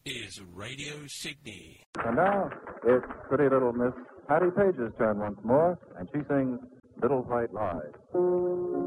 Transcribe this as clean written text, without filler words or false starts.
is Radio Sydney. And now, it's pretty little Miss Patty Page's turn once more, and she sings Little White Lies.